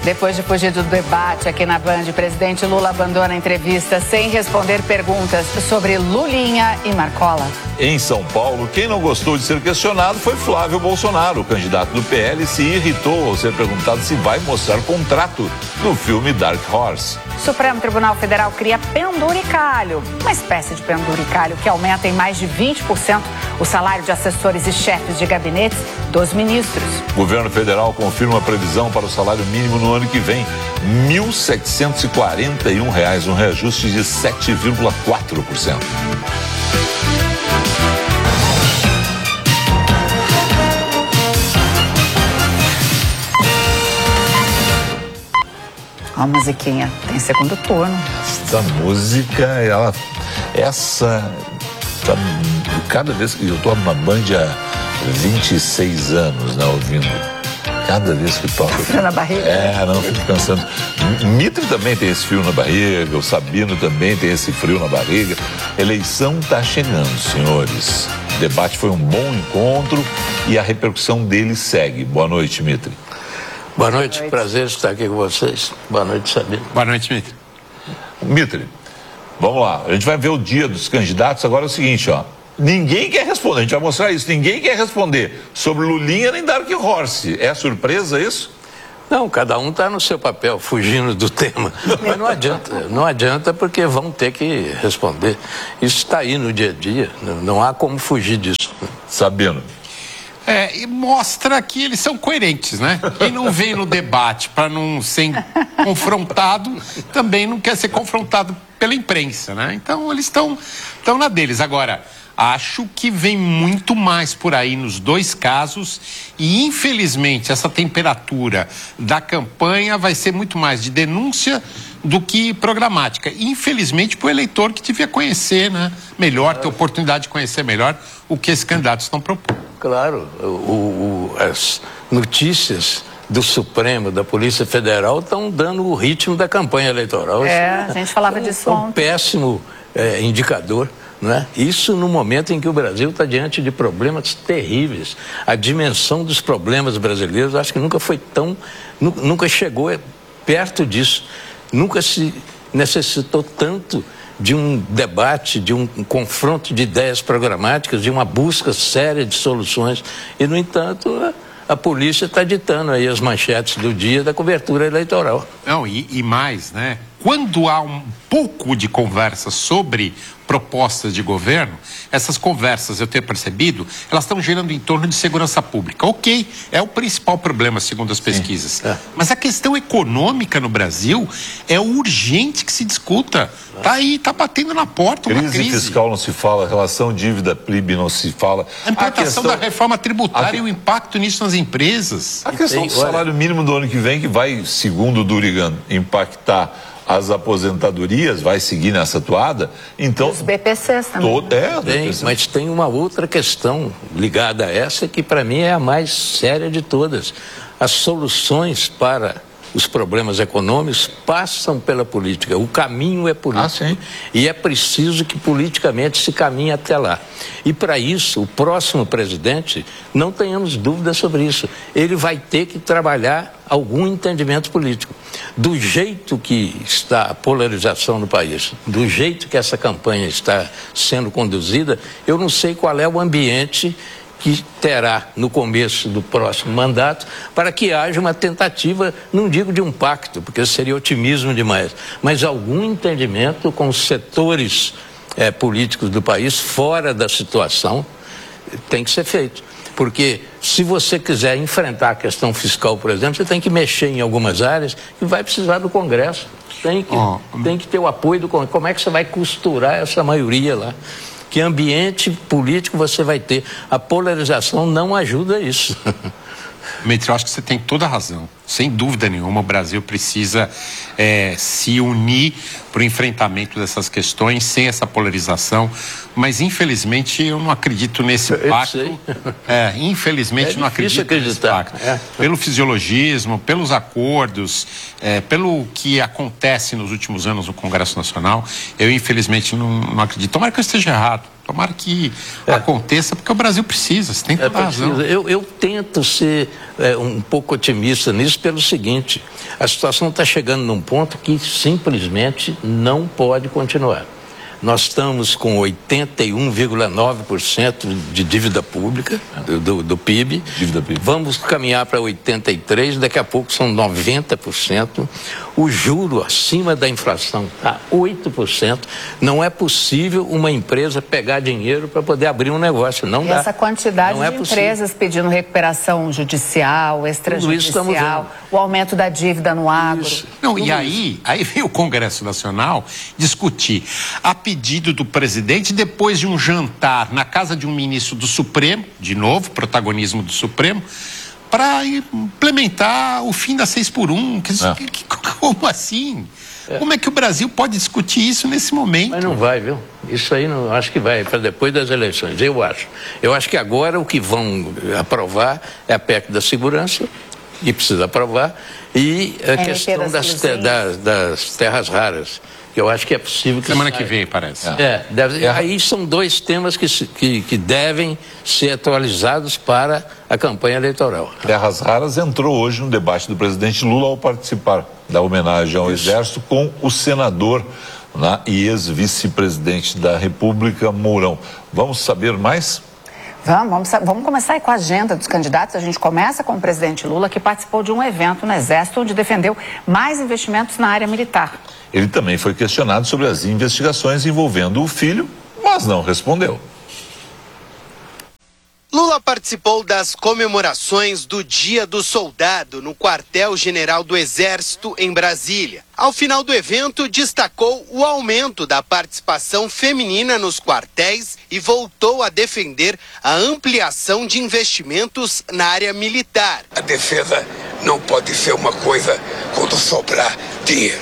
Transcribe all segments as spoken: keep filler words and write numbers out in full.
Depois de fugir do debate aqui na Band, o presidente Lula abandona a entrevista sem responder perguntas sobre Lulinha e Marcola. Em São Paulo, quem não gostou de ser questionado foi Flávio Bolsonaro. O candidato do P L se irritou ao ser perguntado se vai mostrar contrato no filme Dark Horse. Supremo Tribunal Federal cria penduricalho, uma espécie de penduricalho que aumenta em mais de vinte por cento o salário de assessores e chefes de gabinetes dos ministros. O governo federal confirma a previsão para o salário mínimo no ano que vem, mil setecentos e quarenta e um reais, um reajuste de sete vírgula quatro por cento. Ó, a musiquinha, tem segundo turno. Essa música, ela, essa, tá, cada vez que eu tô na Band há vinte e seis anos, né, ouvindo, cada vez que toca... Frio na barriga? É, não, fico pensando. Mitre também tem esse frio na barriga, o Sabino também tem esse frio na barriga. Eleição tá chegando, senhores. O debate foi um bom encontro e a repercussão dele segue. Boa noite, Mitre. Boa noite, Boa noite, prazer estar aqui com vocês. Boa noite, Sabino. Boa noite, Mitre. Mitre, vamos lá, a gente vai ver o dia dos candidatos. Agora é o seguinte, ó, ninguém quer responder, a gente vai mostrar isso, ninguém quer responder sobre Lulinha nem Dark Horse. É surpresa isso? Não, cada um está no seu papel, fugindo do tema. Mas não adianta, não adianta porque vão ter que responder. Isso está aí no dia a dia, não há como fugir disso. Sabendo. É, e mostra que eles são coerentes, né? Quem não vem no debate para não ser confrontado, também não quer ser confrontado pela imprensa, né? Então eles estão estão na deles. Agora, acho que vem muito mais por aí nos dois casos e, infelizmente, essa temperatura da campanha vai ser muito mais de denúncia do que programática. Infelizmente, para o eleitor que devia conhecer, né? Melhor, ter oportunidade de conhecer melhor o que esses candidatos estão propondo. Claro, o, o, as notícias do Supremo, da Polícia Federal, estão dando o ritmo da campanha eleitoral. É, a gente falava disso ontem. ontem. Um péssimo é, indicador, não é? Isso no momento em que o Brasil está diante de problemas terríveis. A dimensão dos problemas brasileiros, acho que nunca foi tão, nunca chegou perto disso. Nunca se necessitou tanto de um debate, de um confronto de ideias programáticas, de uma busca séria de soluções. E, no entanto, a, a polícia está ditando aí as manchetes do dia da cobertura eleitoral. Não, e, e mais, né? Quando há um pouco de conversa sobre propostas de governo, essas conversas, eu tenho percebido, elas estão girando em torno de segurança pública. Ok, é o principal problema, segundo as pesquisas. É. Mas a questão econômica no Brasil é urgente que se discuta. Está aí, está batendo na porta uma crise. crise fiscal não se fala, relação dívida-P I B não se fala. A implantação a questão... da reforma tributária a... e o impacto nisso nas empresas. A questão tem, do salário olha... mínimo do ano que vem, que vai, segundo o Durigan, impactar as aposentadorias, vai seguir nessa toada. Então, os B P Cs também. Todo, é, tem, B P C. Mas tem uma outra questão ligada a essa que para mim é a mais séria de todas. As soluções para os problemas econômicos passam pela política. O caminho é político. Ah, sim. E é preciso que politicamente se caminhe até lá. E para isso, o próximo presidente, não tenhamos dúvida sobre isso, ele vai ter que trabalhar algum entendimento político. Do jeito que está a polarização no país, do jeito que essa campanha está sendo conduzida, eu não sei qual é o ambiente que terá no começo do próximo mandato para que haja uma tentativa, não digo de um pacto, porque seria otimismo demais, mas algum entendimento com os setores é, políticos do país fora da situação tem que ser feito. Porque se você quiser enfrentar a questão fiscal, por exemplo, você tem que mexer em algumas áreas e vai precisar do Congresso. Tem que, oh. tem que ter o apoio do Congresso. Como é que você vai costurar essa maioria lá? Que ambiente político você vai ter? A polarização não ajuda isso. Mitre, eu acho que você tem toda a razão. Sem dúvida nenhuma, o Brasil precisa é, se unir para o enfrentamento dessas questões, sem essa polarização. Mas, infelizmente, eu não acredito nesse pacto. É, infelizmente, é não acredito acreditar. nesse pacto. É. Pelo fisiologismo, pelos acordos, é, pelo que acontece nos últimos anos no Congresso Nacional, eu, infelizmente, não, não acredito. Tomara que eu esteja errado. Tomara que é. aconteça, porque o Brasil precisa, você tem toda a é razão. Eu, eu tento ser é, um pouco otimista nisso, pelo seguinte: a situação está chegando num ponto que simplesmente não pode continuar. Nós estamos com oitenta e um vírgula nove por cento de dívida pública do, do, do P I B. Dívida P I B. Vamos caminhar para oitenta e três por cento, daqui a pouco são noventa por cento. O juro acima da inflação está oito por cento. Não é possível uma empresa pegar dinheiro para poder abrir um negócio. Não e dá. Essa quantidade não é de possível. empresas pedindo recuperação judicial, extrajudicial, o aumento da dívida no agro. Isso. Não, e aí, aí veio o Congresso Nacional discutir a pedido do presidente, depois de um jantar na casa de um ministro do Supremo, de novo, protagonismo do Supremo, para implementar o fim da seis por um. Que, É. que, que, como assim? É. Como é que o Brasil pode discutir isso nesse momento? Mas não vai, viu? Isso aí não acho que vai para depois das eleições, eu acho. Eu acho que agora o que vão aprovar é a P E C da segurança, e precisa aprovar, e a M P questão das das, te, das, das terras raras. Eu acho que é possível que Semana saia. que vem, parece. É, deve, aí são dois temas que, se- que, que devem ser atualizados para a campanha eleitoral. Terras Raras entrou hoje no debate do presidente Lula ao participar da homenagem ao Exército com o senador, né, e ex-vice-presidente da República, Mourão. Vamos saber mais? Vamos, vamos, sa- vamos começar aí com a agenda dos candidatos. A gente começa com o presidente Lula, que participou de um evento no Exército, onde defendeu mais investimentos na área militar. Ele também foi questionado sobre as investigações envolvendo o filho, mas não respondeu. Lula participou das comemorações do Dia do Soldado no Quartel-General do Exército, em Brasília. Ao final do evento, destacou o aumento da participação feminina nos quartéis e voltou a defender a ampliação de investimentos na área militar. A defesa não pode ser uma coisa quando sobrar dinheiro.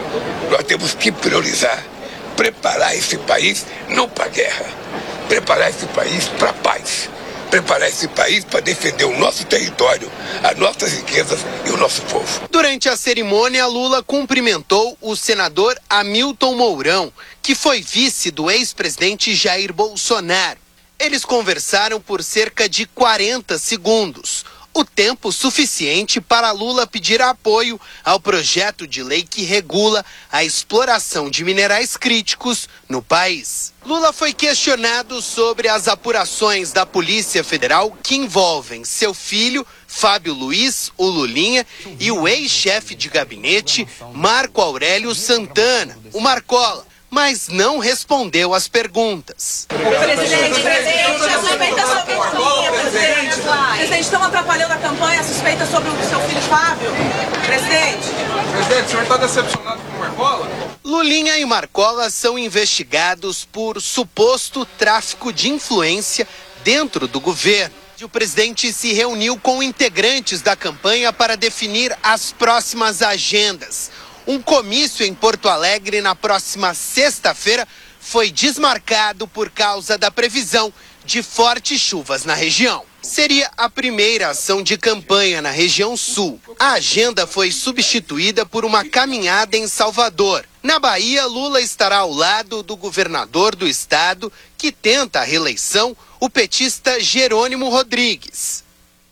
Nós temos que priorizar, preparar esse país não para a guerra, preparar esse país para a paz. Preparar esse país para defender o nosso território, as nossas riquezas e o nosso povo. Durante a cerimônia, Lula cumprimentou o senador Hamilton Mourão, que foi vice do ex-presidente Jair Bolsonaro. Eles conversaram por cerca de quarenta segundos, o tempo suficiente para Lula pedir apoio ao projeto de lei que regula a exploração de minerais críticos no país. Lula foi questionado sobre as apurações da Polícia Federal que envolvem seu filho, Fábio Luiz, o Lulinha, e o ex-chefe de gabinete, Marco Aurélio Santana, o Marcola, mas não respondeu às perguntas. Presidente, presidente, a suspeita sobre o Lulinha, presidente. Presidente, estão atrapalhando a campanha, a suspeita sobre o seu filho Fábio. Presidente. Presidente, o senhor está decepcionado com o Marcola? Lulinha e Marcola são investigados por suposto tráfico de influência dentro do governo. O presidente se reuniu com integrantes da campanha para definir as próximas agendas. Um comício em Porto Alegre na próxima sexta-feira foi desmarcado por causa da previsão de fortes chuvas na região. Seria a primeira ação de campanha na região sul. A agenda foi substituída por uma caminhada em Salvador. Na Bahia, Lula estará ao lado do governador do estado, que tenta a reeleição, o petista Jerônimo Rodrigues.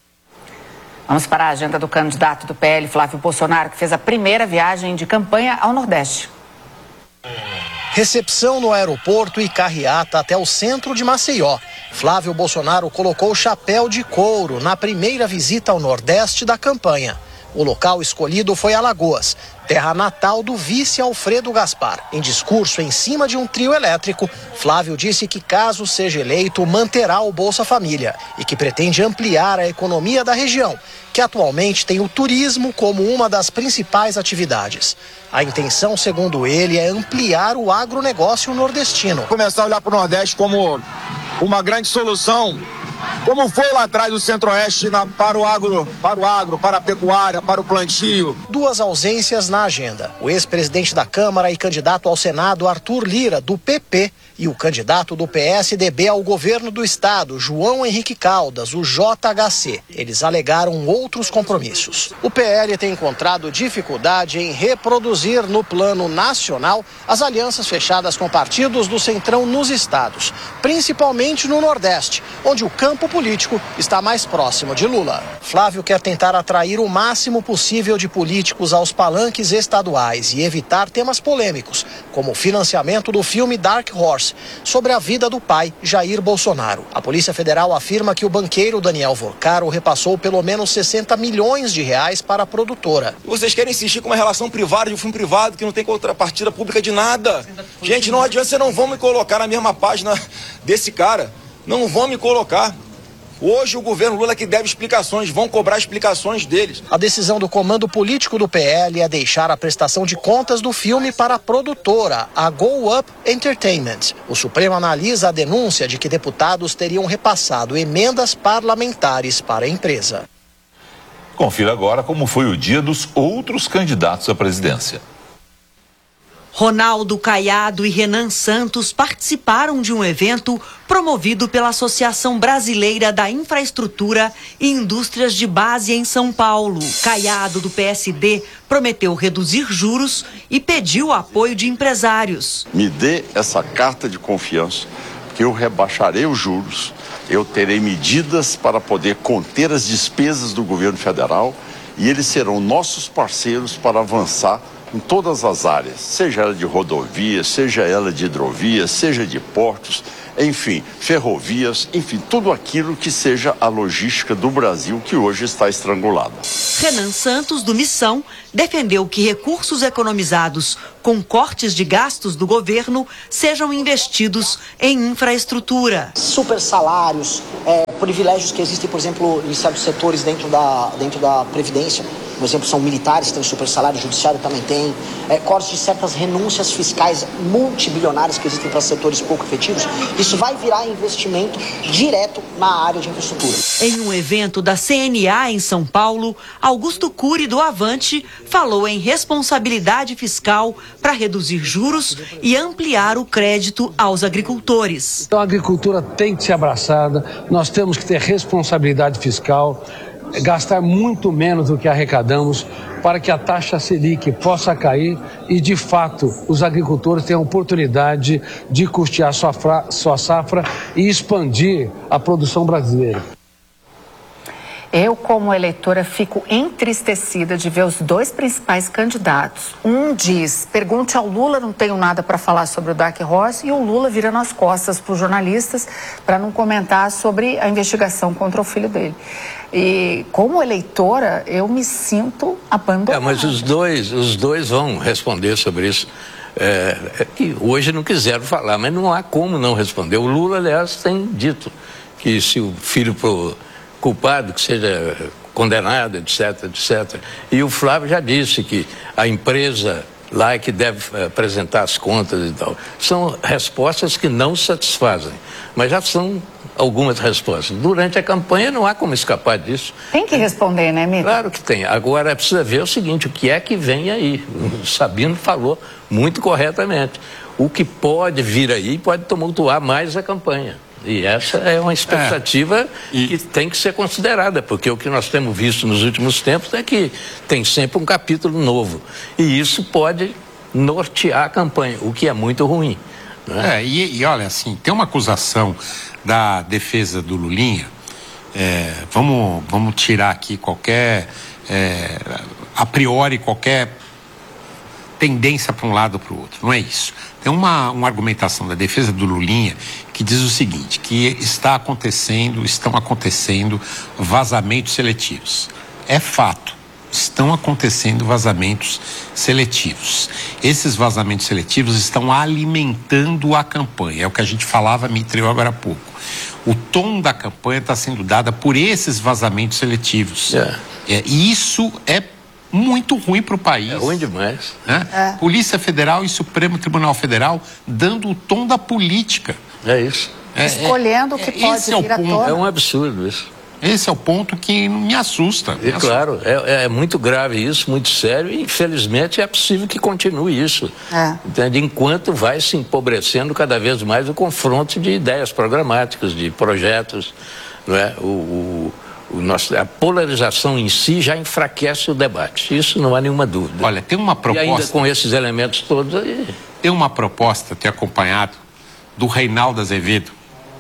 Vamos para a agenda do candidato do P L, Flávio Bolsonaro, que fez a primeira viagem de campanha ao Nordeste. Recepção no aeroporto e carreata até o centro de Maceió. Flávio Bolsonaro colocou o chapéu de couro na primeira visita ao Nordeste da campanha. O local escolhido foi Alagoas, terra natal do vice Alfredo Gaspar. Em discurso em cima de um trio elétrico, Flávio disse que, caso seja eleito, manterá o Bolsa Família e que pretende ampliar a economia da região, que atualmente tem o turismo como uma das principais atividades. A intenção, segundo ele, é ampliar o agronegócio nordestino. Começar a olhar para o Nordeste como uma grande solução, como foi lá atrás do Centro-Oeste na, para o agro, para o agro, para a pecuária, para o plantio. Duas ausências na agenda. O ex-presidente da Câmara e candidato ao Senado, Arthur Lira, do P P, e o candidato do P S D B ao governo do estado, João Henrique Caldas, o J H C. Eles alegaram outros compromissos. O P L tem encontrado dificuldade em reproduzir no plano nacional as alianças fechadas com partidos do Centrão nos estados, principalmente no Nordeste, onde o campo político está mais próximo de Lula. Flávio quer tentar atrair o máximo possível de políticos aos palanques estaduais e evitar temas polêmicos, como o financiamento do filme Dark Horse, sobre a vida do pai, Jair Bolsonaro. A Polícia Federal afirma que o banqueiro Daniel Vorcaro repassou pelo menos sessenta milhões de reais para a produtora. Vocês querem insistir com uma relação privada de um filme privado que não tem contrapartida pública de nada. Gente, não adianta, vocês não vão me colocar na mesma página desse cara. Não vão me colocar. Hoje o governo Lula que deve explicações, vão cobrar explicações deles. A decisão do comando político do P L é deixar a prestação de contas do filme para a produtora, a Go Up Entertainment. O Supremo analisa a denúncia de que deputados teriam repassado emendas parlamentares para a empresa. Confira agora como foi o dia dos outros candidatos à presidência. Ronaldo Caiado e Renan Santos participaram de um evento promovido pela Associação Brasileira da Infraestrutura e Indústrias de Base em São Paulo. Caiado, do P S D, prometeu reduzir juros e pediu apoio de empresários. Me dê essa carta de confiança, que eu rebaixarei os juros, eu terei medidas para poder conter as despesas do governo federal e eles serão nossos parceiros para avançar em todas as áreas, seja ela de rodovias, seja ela de hidrovias, seja de portos, enfim, ferrovias, enfim, tudo aquilo que seja a logística do Brasil que hoje está estrangulada. Renan Santos, do Missão, defendeu que recursos economizados com cortes de gastos do governo sejam investidos em infraestrutura. Super salários, é, privilégios que existem, por exemplo, em certos setores dentro da, dentro da Previdência. Por exemplo, são militares que têm super salário, o judiciário também tem. É, cortes de certas renúncias fiscais multibilionárias que existem para setores pouco efetivos. Isso vai virar investimento direto na área de infraestrutura. Em um evento da C N A em São Paulo, Augusto Cury, do Avante, falou em responsabilidade fiscal para reduzir juros e ampliar o crédito aos agricultores. Então a agricultura tem que ser abraçada, nós temos que ter responsabilidade fiscal, gastar muito menos do que arrecadamos para que a taxa Selic possa cair e, de fato, os agricultores tenham oportunidade de custear sua, fra- sua safra e expandir a produção brasileira. Eu, como eleitora, fico entristecida de ver os dois principais candidatos. Um diz, pergunte ao Lula, não tenho nada para falar sobre o Dark Horse, e o Lula virando as costas para os jornalistas para não comentar sobre a investigação contra o filho dele. E, como eleitora, eu me sinto abandonada. É, mas os dois, os dois vão responder sobre isso. É, é que hoje não quiseram falar, mas não há como não responder. O Lula, aliás, tem dito que se o filho pro culpado, que seja condenado, etc, etcétera. E o Flávio já disse que a empresa lá é que deve apresentar as contas e tal. São respostas que não satisfazem, mas já são algumas respostas. Durante a campanha não há como escapar disso. Tem que responder, né, Mito? Claro que tem. Agora precisa ver o seguinte, o que é que vem aí? O Sabino falou muito corretamente. O que pode vir aí pode tumultuar mais a campanha. E essa é uma expectativa é, e... que tem que ser considerada, porque o que nós temos visto nos últimos tempos é que tem sempre um capítulo novo. E isso pode nortear a campanha, o que é muito ruim. Né? É, e, e olha, assim, tem uma acusação da defesa do Lulinha, é, vamos, vamos tirar aqui qualquer, é, a priori, qualquer tendência para um lado ou para o outro, não é isso. Tem uma, uma argumentação da defesa do Lulinha que diz o seguinte, que está acontecendo, estão acontecendo vazamentos seletivos. É fato, estão acontecendo vazamentos seletivos. Esses vazamentos seletivos estão alimentando a campanha, é o que a gente falava, Mitre, agora há pouco. O tom da campanha está sendo dado por esses vazamentos seletivos. É. É, e isso é muito ruim para o país. É ruim demais. Né? É. Polícia Federal e Supremo Tribunal Federal dando o tom da política. É isso. É, Escolhendo o que é, pode vir é à tona. É um absurdo isso. Esse é o ponto que me assusta. Me e assusta. Claro, é, é muito grave isso, muito sério, e infelizmente é possível que continue isso. É. Entende? Enquanto vai se empobrecendo cada vez mais o confronto de ideias programáticas, de projetos, não é? o, o O nosso, a polarização em si já enfraquece o debate. Isso não há nenhuma dúvida. Olha, tem uma proposta... E ainda com esses elementos todos aí... Tem uma proposta, ter acompanhado, do Reinaldo Azevedo,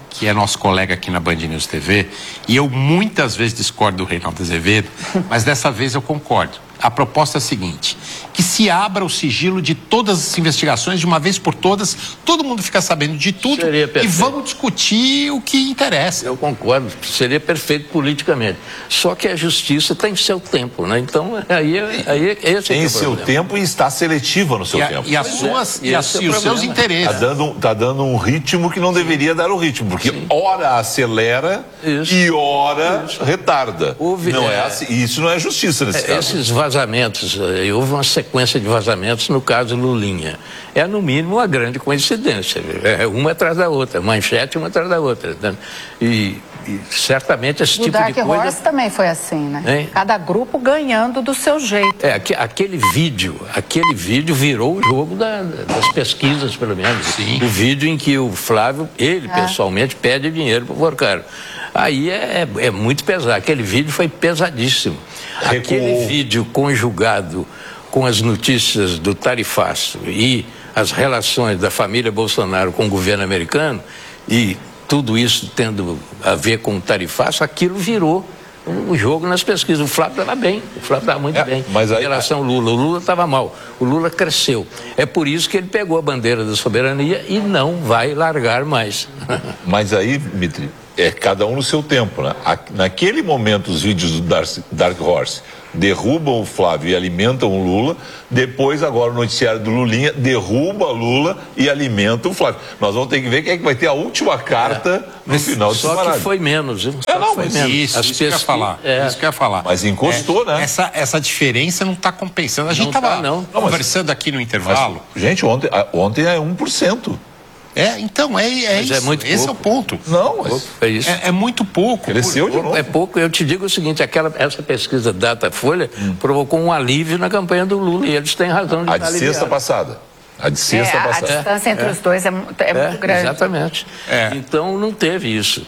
que é nosso colega aqui na Band News T V, e eu muitas vezes discordo do Reinaldo Azevedo, mas dessa vez eu concordo. A proposta é a seguinte, que se abra o sigilo de todas as investigações de uma vez por todas, todo mundo fica sabendo de tudo e vamos discutir o que interessa. Eu concordo, seria perfeito politicamente. Só que a justiça tem seu tempo, né? Então, aí, aí esse tem é o seu problema. tempo e está seletiva no seu e a, tempo. E, as suas, é, e, as, é e os seus interesses. Está dando, tá dando um ritmo que não deveria dar o ritmo, porque Sim. ora acelera isso. e ora isso. retarda. Houve, não é, é assim, isso não é justiça nesse é, caso. Esses vazamentos, houve uma sequência de vazamentos no caso Lulinha. É, no mínimo, uma grande coincidência. É uma atrás da outra, manchete uma atrás da outra. Né? E, e certamente esse o tipo Dark de coisa... Horse também foi assim, né? Hein? Cada grupo ganhando do seu jeito. É, aquele vídeo, aquele vídeo virou o jogo da, das pesquisas, pelo menos. Sim. O vídeo em que o Flávio, ele é. pessoalmente, pede dinheiro para o Porcaro. Aí é, é, é muito pesado. Aquele vídeo foi pesadíssimo. Recuou. Aquele vídeo conjugado com as notícias do tarifaço e as relações da família Bolsonaro com o governo americano, e tudo isso tendo a ver com o tarifaço, aquilo virou o jogo nas pesquisas. O Flávio estava bem, o Flávio estava muito é, bem. Mas aí... Em relação ao Lula, o Lula estava mal, o Lula cresceu. É por isso que ele pegou a bandeira da soberania e não vai largar mais. Mas aí, Dmitry, é cada um no seu tempo, né? Naquele momento, os vídeos do Dark, Dark Horse derrubam o Flávio e alimentam o Lula. Depois, agora, o noticiário do Lulinha derruba Lula e alimenta o Flávio. Nós vamos ter que ver quem é que vai ter a última carta é, no final desse Só baralho. que foi menos. Viu? É, não, foi mas menos. Isso, isso que eu ia falar. É. Isso que eu ia falar. Mas encostou, é, né? Essa, essa diferença não está compensando. A gente estava tá, não. conversando mas, aqui no intervalo. Mas, gente, ontem, ontem é um por cento. É, então, é, é isso. É muito Esse pouco. é o ponto. Não, mas... é, isso. É, é muito pouco. Cresceu por, de novo. É pouco. Eu te digo o seguinte, aquela, essa pesquisa Datafolha hum. provocou um alívio na campanha do Lula, e eles têm razão de A estar de sexta passada. A de sexta é, passada. A distância entre é. os dois é, é, é muito grande. Exatamente. É. Então, não teve isso.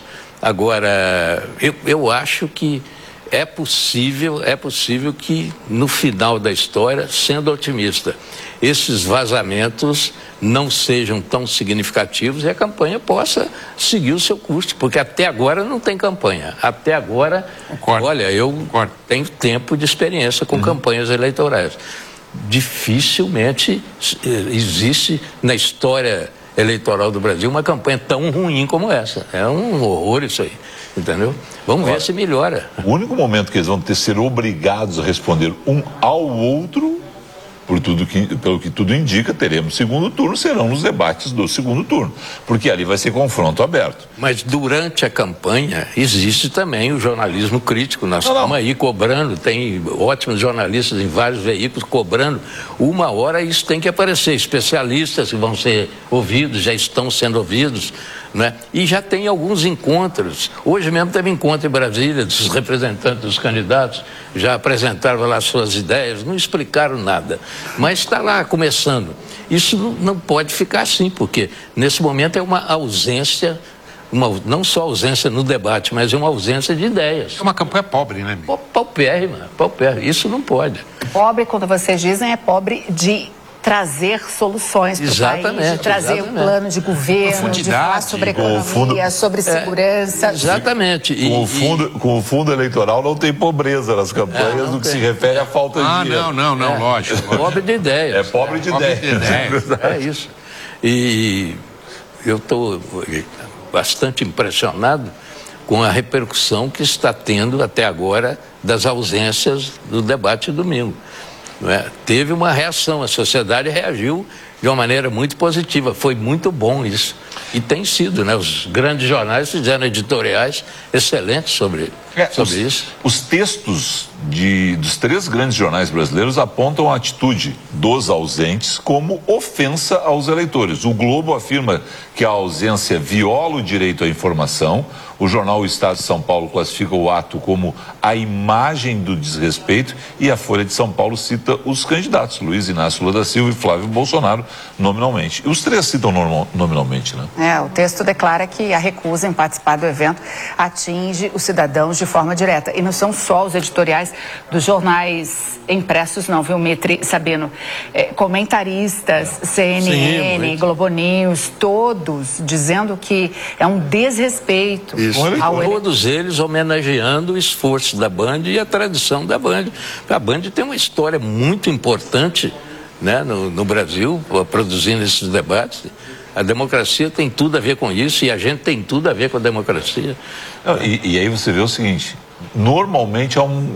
Agora, eu, eu acho que é possível, é possível que, no final da história, sendo otimista, esses vazamentos não sejam tão significativos e a campanha possa seguir o seu curso, porque até agora não tem campanha. Até agora, Concordo. olha, eu Concordo. tenho tempo de experiência com uhum. campanhas eleitorais. Dificilmente existe na história eleitoral do Brasil uma campanha tão ruim como essa. É um horror isso aí, entendeu? Vamos Agora, ver se melhora. O único momento que eles vão ter ser obrigados a responder um ao outro, por tudo que, pelo que tudo indica, teremos segundo turno, serão nos debates do segundo turno, porque ali vai ser confronto aberto. Mas durante a campanha existe também o jornalismo crítico. Nós não, estamos não. aí cobrando, tem ótimos jornalistas em vários veículos cobrando. Uma hora isso tem que aparecer, especialistas que vão ser ouvidos, já estão sendo ouvidos, né? E já tem alguns encontros. Hoje mesmo teve encontro em Brasília dos representantes dos candidatos, já apresentaram lá suas ideias, não explicaram nada, mas está lá começando. Isso não, não pode ficar assim, porque nesse momento é uma ausência, uma, não só ausência no debate, mas é uma ausência de ideias. É uma campanha pobre, né? Paupérrima, paupérrima. Isso não pode. Pobre, quando vocês dizem, é pobre de trazer soluções para o país, de trazer exatamente. um plano de governo, de falar sobre economia, fundo, sobre segurança. É, exatamente. E, com, o fundo, e... com o fundo eleitoral não tem pobreza nas campanhas é, no que tem. se refere à falta ah, de dinheiro. Ah, não, não, não, é. lógico, lógico. Pobre de ideias. É pobre de é, ideias. Pobre de é isso. E eu estou bastante impressionado com a repercussão que está tendo até agora das ausências do debate de domingo. Não é? Teve uma reação, a sociedade reagiu de uma maneira muito positiva, foi muito bom isso. E tem sido, né? Os grandes jornais fizeram editoriais excelentes sobre, é, sobre os, isso. Os textos de, dos três grandes jornais brasileiros apontam a atitude dos ausentes como ofensa aos eleitores. O Globo afirma que a ausência viola o direito à informação. O jornal O Estado de São Paulo classifica o ato como a imagem do desrespeito, e a Folha de São Paulo cita os candidatos, Luiz Inácio Lula da Silva e Flávio Bolsonaro, nominalmente. E os três citam normal, nominalmente, né? É, o texto declara que a recusa em participar do evento atinge os cidadãos de forma direta. E não são só os editoriais aliás, dos jornais impressos não, viu, Mitre, Sabino? É, comentaristas, C N N, Sim, Globo News, todos dizendo que é um desrespeito. Isso. Ao Todos eles homenageando o esforço da Band e a tradição da Band. A Band tem uma história muito importante, né, no, no Brasil, produzindo esses debates. A democracia tem tudo a ver com isso e a gente tem tudo a ver com a democracia. Não, e, e aí você vê o seguinte, normalmente há um...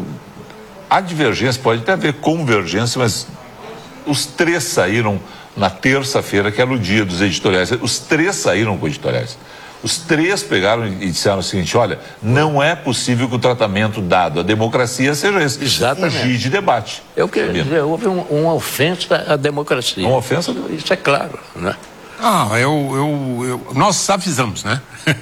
Há divergência, pode até haver convergência, mas os três saíram na terça-feira, que era o dia dos editoriais. Os três saíram com editoriais. Os três pegaram e disseram o seguinte, olha, não é possível que o tratamento dado à democracia seja esse. Exatamente. Fugir de debate. Eu quero dizer, houve um, uma ofensa à democracia. Uma ofensa? Isso é claro, né? Ah, eu, eu, eu, nós avisamos, né?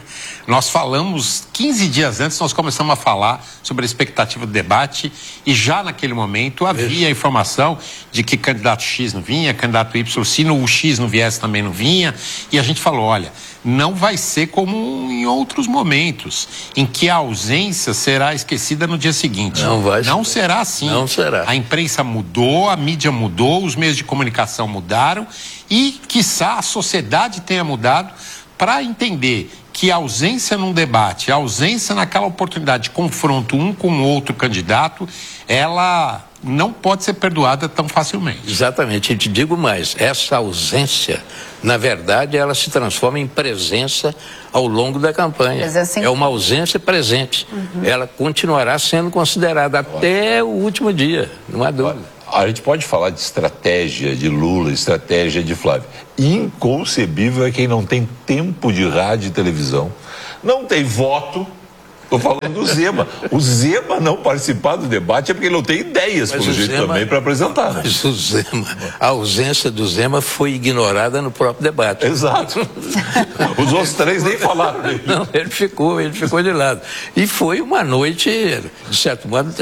Nós falamos, quinze dias antes, nós começamos a falar sobre a expectativa do debate e já naquele momento havia a informação de que candidato X não vinha, candidato Y, se no X não viesse também não vinha, e a gente falou, olha, não vai ser como em outros momentos, em que a ausência será esquecida no dia seguinte. Não vai ser. Não será assim. Não será. A imprensa mudou, a mídia mudou, os meios de comunicação mudaram e, quiçá, a sociedade tenha mudado para entender que a ausência num debate, a ausência naquela oportunidade de confronto um com o outro candidato, ela não pode ser perdoada tão facilmente. Exatamente, e te digo mais, essa ausência, na verdade, ela se transforma em presença ao longo da campanha. É uma ausência presente. Uhum. Ela continuará sendo considerada até o último dia, não há dúvida. A gente pode falar de estratégia de Lula, estratégia de Flávio. Inconcebível é quem não tem tempo de rádio e televisão, não tem voto. Estou falando do Zema. O Zema não participar do debate é porque ele não tem ideias, mas pelo jeito, Zema, também, para apresentar. Né? Mas o Zema, a ausência do Zema foi ignorada no próprio debate. Exato. Os outros três nem falaram dele. Não, ele ficou, ele ficou de lado. E foi uma noite, de certo modo,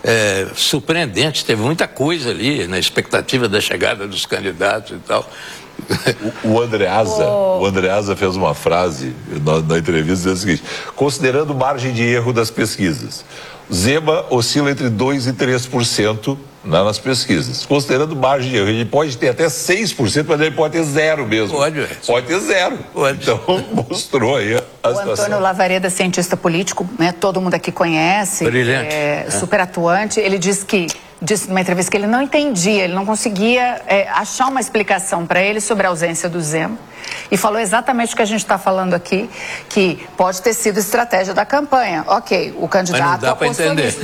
é, surpreendente. Teve muita coisa ali na expectativa da chegada dos candidatos e tal. O, o Andreasa, oh. o Andreasa fez uma frase na, na entrevista dizendo o seguinte: considerando margem de erro das pesquisas, Zema oscila entre dois e três por cento né, nas pesquisas. Considerando margem de erro, ele pode ter até seis por cento, mas ele pode ter zero mesmo. Pode, pode ter zero. Pode. Então mostrou aí a o situação. Antônio Lavareda, cientista político, né, todo mundo aqui conhece. Brilhante. É, é. Super atuante. Ele disse que disse numa entrevista que ele não entendia, ele não conseguia é, achar uma explicação para ele sobre a ausência do Zema. E falou exatamente o que a gente está falando aqui, que pode ter sido estratégia da campanha. Ok, o candidato... Mas não dá para entender.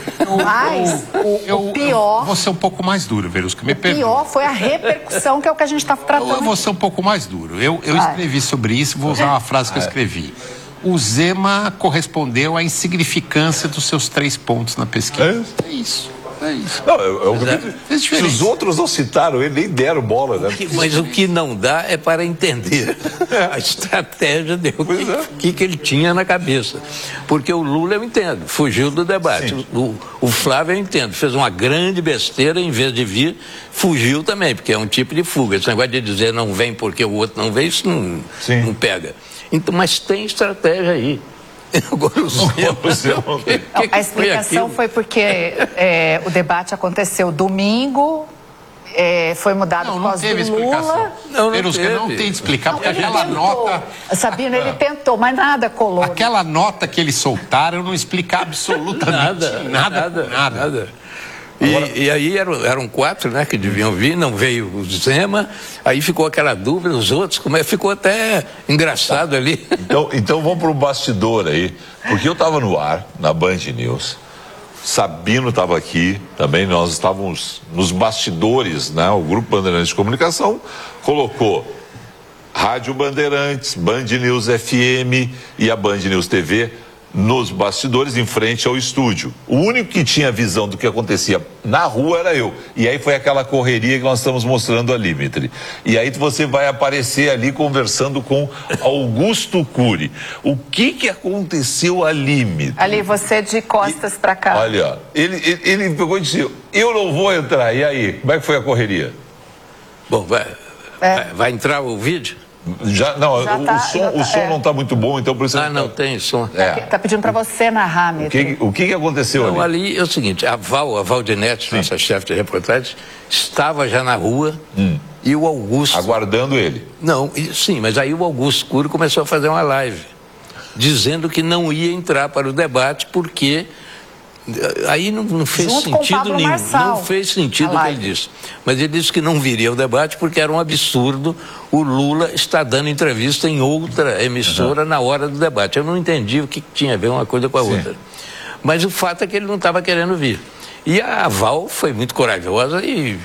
Mas o, eu, o pior... Eu vou ser um pouco mais duro, Verusca, me O perdoe. pior foi a repercussão, que é o que a gente está tratando. Eu, eu vou ser um pouco mais duro. Eu, eu escrevi sobre isso, vou usar uma frase que eu escrevi. O Zema correspondeu à insignificância dos seus três pontos na pesquisa. É isso. É isso. Não, eu, eu, eu, se os outros não citaram ele, nem deram bola, né? Mas o que não dá é para entender a estratégia dele, o que, é. que, que ele tinha na cabeça. Porque o Lula, eu entendo, fugiu do debate. O, o Flávio, eu entendo, fez uma grande besteira, em vez de vir, fugiu também, porque é um tipo de fuga. Esse negócio de dizer não vem porque o outro não vem, isso não, não pega. Então, mas tem estratégia aí. Agora o Zema, o Zema, que, que a explicação foi, foi porque é, o debate aconteceu domingo, é, foi mudado não, por causa não teve do Lula. Explicação. Não, não Verusca, teve. não tem de explicar, porque não, aquela tentou. nota... Sabino, ele tentou, mas nada colou. Aquela nota que eles soltaram não explica absolutamente nada. Nada, nada, nada. nada. E, Agora... e aí eram, eram quatro, né, que deviam vir, não veio o Zema, aí ficou aquela dúvida, os outros, como é, ficou até engraçado tá. ali. Então, então vamos para o bastidor aí, porque eu estava no ar, na Band News, Sabino estava aqui, também nós estávamos nos bastidores, né, o Grupo Bandeirantes de Comunicação colocou Rádio Bandeirantes, Band News F M e a Band News T V nos bastidores, em frente ao estúdio. O único que tinha visão do que acontecia na rua era eu. E aí foi aquela correria que nós estamos mostrando ali, Mitre. E aí você vai aparecer ali conversando com Augusto Cury. O que que aconteceu ali, Mitre? Ali, você de costas para cá. Olha, ele, ele, ele pegou e disse, eu não vou entrar. E aí, como é que foi a correria? Bom, vai, é. vai, vai entrar o vídeo? Já, não, Já o, tá, o som, já tá, o som é. não está muito bom, então por isso... Ah, não tem som. É. Tá pedindo para você narrar, O que, o que que aconteceu Não, ali? ali é o seguinte, a Val, a Valdinete, nossa chefe de reportagem, estava já na rua Hum. e o Augusto... Aguardando ele. Não, e- sim, mas aí o Augusto Cury começou a fazer uma live, dizendo que não ia entrar para o debate porque... Aí não, não fez Junto com o sentido Pablo nenhum, Marçal, não fez sentido a o que live. ele disse. Mas ele disse que não viria ao debate porque era um absurdo o Lula estar dando entrevista em outra emissora Uhum. na hora do debate. Eu não entendi o que tinha a ver uma coisa com a Sim. outra. Mas o fato é que ele não estava querendo vir. E a Val foi muito corajosa e,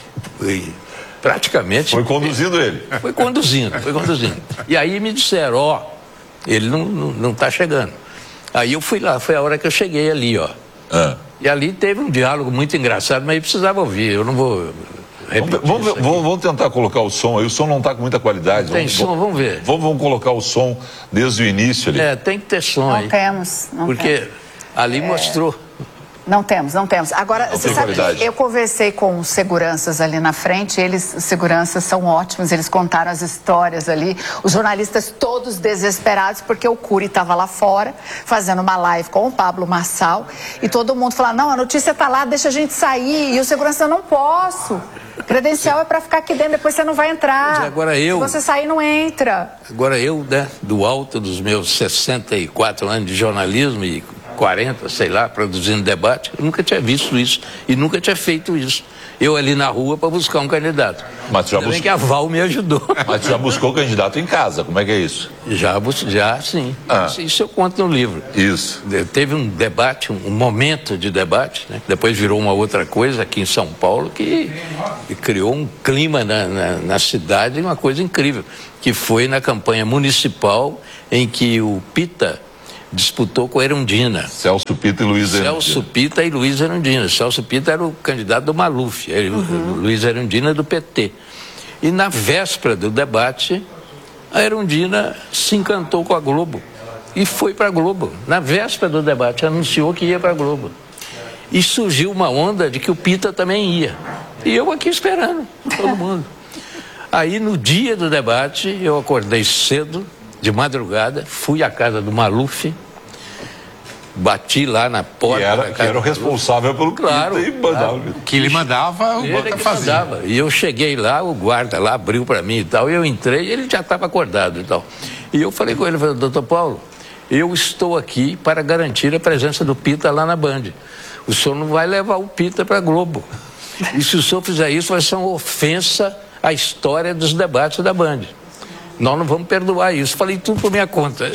e praticamente... Foi conduzindo ele. Foi conduzindo, foi conduzindo. E aí me disseram, ó, ele não, não, não tá chegando. Aí eu fui lá, foi a hora que eu cheguei ali, ó. Ah. E ali teve um diálogo muito engraçado, mas eu precisava ouvir, eu não vou repetir Vamos, isso aqui. vamos, vamos tentar colocar o som aí. O som não está com muita qualidade. Tem vamos, som, vamos ver. Vamos, vamos colocar o som desde o início ali. É, tem que ter som Não aí. temos, não Porque temos. ali mostrou. Não temos, não temos. Agora, Não você tem sabe qualidade. que eu conversei com os seguranças ali na frente, eles, os seguranças são ótimos, eles contaram as histórias ali, os jornalistas todos desesperados, porque o Cury estava lá fora, fazendo uma live com o Pablo Marçal, e todo mundo falando, não, a notícia está lá, deixa a gente sair, e o segurança, eu não posso. Credencial é para ficar aqui dentro, depois você não vai entrar. Mas agora eu- Se você sair, não entra. Agora eu, né, do alto dos meus sessenta e quatro anos de jornalismo e quarenta, sei lá, produzindo debate, eu nunca tinha visto isso e nunca tinha feito isso. Eu ali na rua para buscar um candidato. Mas já Ainda bem buscou- que a Val me ajudou. Mas já buscou candidato em casa, como é que é isso? Já, bus- já sim. Ah. Isso, isso eu conto no livro. Isso. De- Teve um debate, um, um momento de debate, né, que depois virou uma outra coisa aqui em São Paulo, que, que criou um clima na, na, na cidade, uma coisa incrível, que foi na campanha municipal em que o Pita disputou com a Erundina. Celso Pita e Luiz Celso Pita e Luiz Erundina. Celso Pita era o candidato do Maluf, ele, Uhum. Luiz Erundina do P T. E na véspera do debate, a Erundina se encantou com a Globo e foi para a Globo. Na véspera do debate, anunciou que ia para a Globo. E surgiu uma onda de que o Pita também ia. E eu aqui esperando, todo mundo. Aí, no dia do debate, eu acordei cedo, de madrugada, fui à casa do Maluf, bati lá na porta. Que era, da que casa era o do Maluf. responsável pelo Claro, Pita e mandava. claro. Que ele mandava, o Ele banco que fazia. mandava. E eu cheguei lá, o guarda lá abriu para mim e tal, e eu entrei e ele já estava acordado e tal. E eu falei com ele, falei, doutor Paulo, eu estou aqui para garantir a presença do Pita lá na Band. O senhor não vai levar o Pita para a Globo. E se o senhor fizer isso, vai ser uma ofensa à história dos debates da Band. Nós não vamos perdoar isso. Falei tudo por minha conta.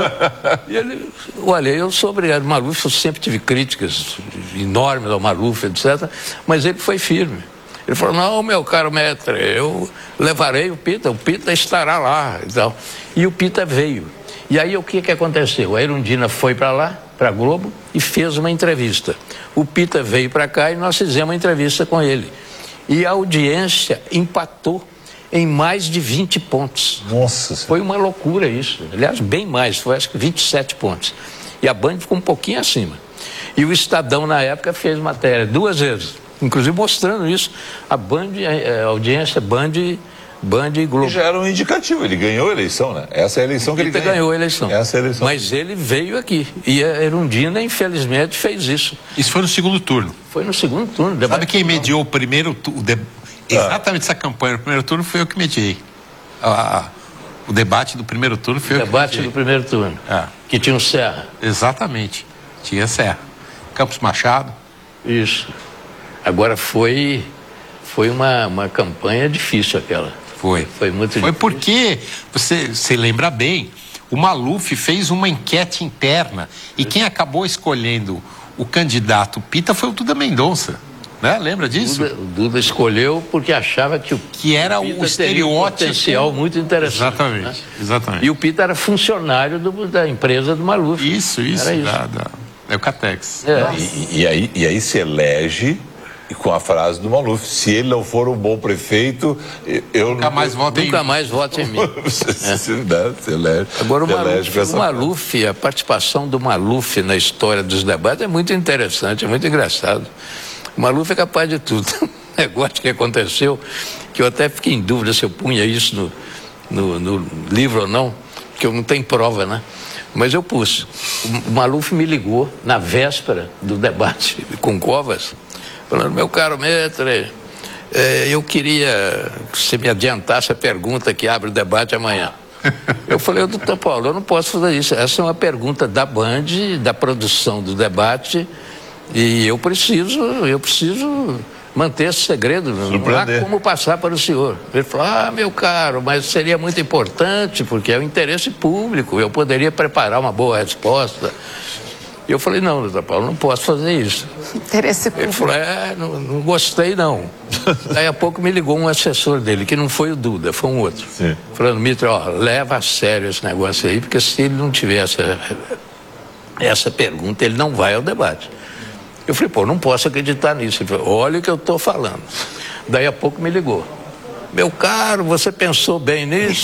E ele, olha, eu sou obrigado. Maluf, eu sempre tive críticas enormes ao Maluf, etcétera. Mas ele foi firme. Ele falou, não, meu caro mestre, eu levarei o Pita, o Pita estará lá e tal. E o Pita veio. E aí o que que aconteceu? A Erundina foi para lá, para a Globo, e fez uma entrevista. O Pita veio para cá e nós fizemos uma entrevista com ele. E a audiência empatou em mais de vinte pontos. Nossa. Foi uma loucura isso. Aliás, bem mais, foi acho que vinte e sete pontos. E a Band ficou um pouquinho acima. E o Estadão, na época, fez matéria duas vezes, inclusive mostrando isso. A Band, a audiência Band, Band e Globo. E já era um indicativo, ele ganhou a eleição, né? Essa é a eleição que ele Ele ganhou. ganhou a eleição. Essa é a eleição. Mas ele veio aqui. E a Erundina, infelizmente, fez isso. Isso foi no segundo turno. Foi no segundo turno. Sabe debate- quem mediou o primeiro turno? Exatamente essa campanha. O primeiro turno foi eu que mediei. A- a- o debate do primeiro turno foi eu que Debate mediei. do primeiro turno. É. Que tinha o Serra. Exatamente. Tinha Serra. Campos Machado. Isso. Agora foi, foi uma, uma campanha difícil aquela. Foi. Foi muito Foi difícil. porque, você, você lembra bem, o Maluf fez uma enquete interna e quem acabou escolhendo o candidato Pita foi o Duda Mendonça. Né? Lembra disso? Duda, o Duda escolheu porque achava que o Que era Pita o teria um estereótipo. potencial muito interessante. Exatamente, né? exatamente. E o Pita era funcionário do- da empresa do Maluf. Isso, isso, Era isso. da, da Eucatex. É. E, e aí, e aí se elege com a frase do Maluf, se ele não for um bom prefeito, eu Nunca mais voto em Nunca mim. mais vote em mim. Você se dá, se elege, Agora, o se elege Maluf, com essa o Maluf, a participação do Maluf na história dos debates é muito interessante, é muito engraçado. O Maluf é capaz de tudo. Um negócio que aconteceu, que eu até fiquei em dúvida se eu punha isso no, no, no livro ou não, porque eu não tenho prova, né? Mas eu pus. O Maluf me ligou na véspera do debate com Covas, falando, meu caro Mitre, é, eu queria que você me adiantasse a pergunta que abre o debate amanhã. Eu falei, doutor Paulo, eu não posso fazer isso. Essa é uma pergunta da Band, da produção do debate, e eu preciso, eu preciso manter esse segredo. Não há como passar para o senhor. Ele falou, ah, meu caro, mas seria muito importante, porque é o interesse público, eu poderia preparar uma boa resposta. Eu falei, não, doutor Paulo, não posso fazer isso. Interesse público. Ele falou, é, não, não gostei não. Daí a pouco me ligou um assessor dele, que não foi o Duda, foi um outro. Sim. Falando, Mitre, ó, leva a sério esse negócio aí, porque se ele não tiver essa, essa pergunta, ele não vai ao debate. Eu falei, pô, não posso acreditar nisso. Ele falou, olha o que eu estou falando. Daí a pouco me ligou. Meu caro, você pensou bem nisso?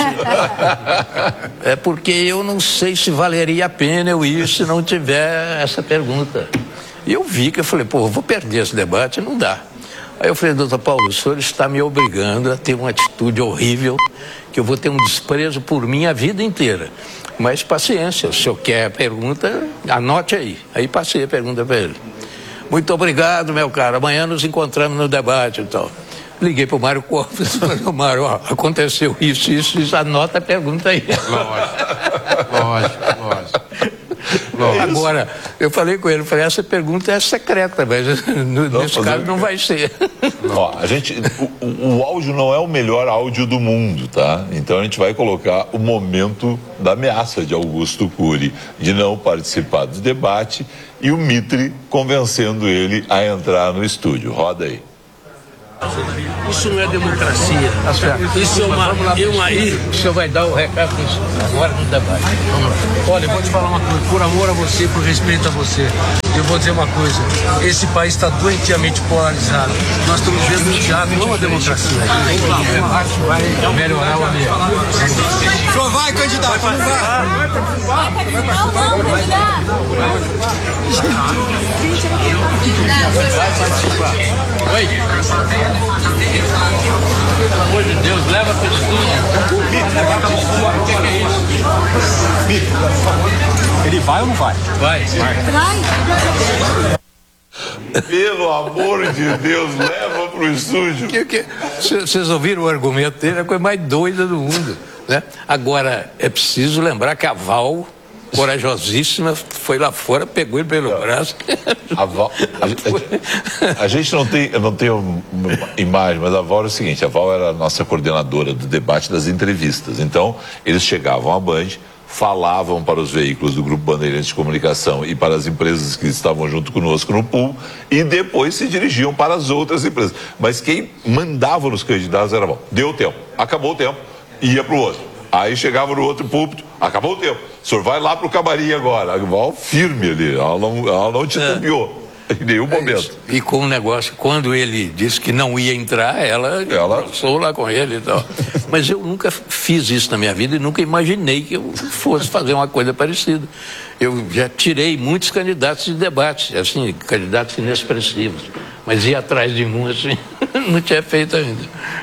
É porque eu não sei se valeria a pena eu ir se não tiver essa pergunta. E eu vi que eu falei, pô, eu vou perder esse debate, não dá. Aí eu falei, doutor Paulo, o senhor está me obrigando a ter uma atitude horrível, que eu vou ter um desprezo por mim a vida inteira. Mas paciência, se o senhor quer a pergunta, anote aí. Aí passei a pergunta para ele. Muito obrigado, meu caro, amanhã nos encontramos no debate e tal. Liguei para o Mário Covas e falei, Mário, ó, aconteceu isso, isso, isso, anota a pergunta aí. Lógico, lógico, lógico. Agora, eu falei com ele, falei, essa pergunta é secreta, mas no, não, nesse caso não vai ser. Ó, a gente, o, o áudio não é o melhor áudio do mundo, tá? Então a gente vai colocar o momento da ameaça de Augusto Cury de não participar do debate e o Mitre convencendo ele a entrar no estúdio. Roda aí. Isso não é democracia. Isso é uma, é uma aí. O senhor vai dar o recado agora no debate. Vamos lá. Olha, eu vou te falar uma coisa, por amor a você, por respeito a você, eu vou dizer uma coisa, esse país está doentiamente polarizado. Nós estamos vendo um teatro, não uma democracia. Vamos lá, vamos lá. Melhorar o ambiente. O senhor vai, candidato? Vai, participar. Oi. Pelo amor de Deus, leva a pessoa. O que é isso? Ele vai ou não vai? Vai. Vai. Pelo amor de Deus, leva pro estúdio. Vocês ouviram o argumento dele? É a coisa mais doida do mundo, né? Agora, é preciso lembrar que a Val, corajosíssima, foi lá fora, pegou ele pelo braço. A, Val, a, a gente não tem, não tem uma imagem, mas a Val era o seguinte, a Val era a nossa coordenadora do debate das entrevistas. Então, eles chegavam à Band, falavam para os veículos do Grupo Bandeirantes de Comunicação e para as empresas que estavam junto conosco no pool e depois se dirigiam para as outras empresas. Mas quem mandava nos candidatos era bom. Deu tempo, acabou o tempo, ia para o outro. Aí chegava no outro púlpito, acabou o tempo. O senhor vai lá para o camarim agora. A Val firme ali, ela não, ela não titubeou. Em nenhum momento. É, e com o negócio, quando ele disse que não ia entrar, ela, ela... passou lá com ele e tal. Mas eu nunca fiz isso na minha vida e nunca imaginei que eu fosse fazer uma coisa parecida. Eu já tirei muitos candidatos de debate, assim, candidatos inexpressivos. Mas ir atrás de um, assim, não tinha feito ainda.